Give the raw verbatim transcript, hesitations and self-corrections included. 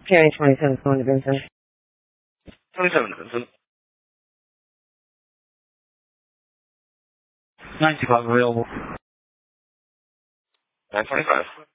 Carrying twenty-seven going to Vincent. twenty-seven to Vincent. nine two five available. nine twenty-five.